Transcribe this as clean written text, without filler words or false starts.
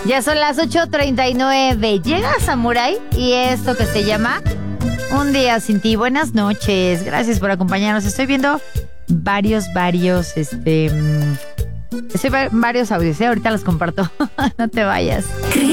Ya son las 8:39. Llega Samurai y esto que se llama Un día sin ti. Buenas noches. Gracias por acompañarnos. Estoy viendo varios audios, Ahorita los comparto. No te vayas.